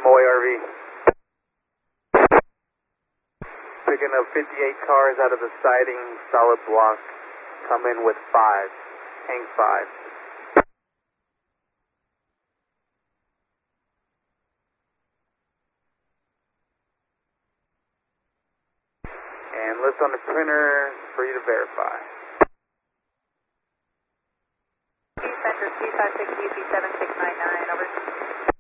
MOA RV. Picking up 58 cars out of the siding, solid block. Come in with 5. Hang 5. And list on the printer for you to verify. Center 256 UP 7699, over.